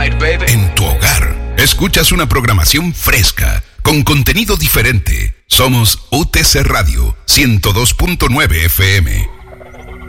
En tu hogar, escuchas una programación fresca, con contenido diferente. Somos UTC Radio 102.9 FM.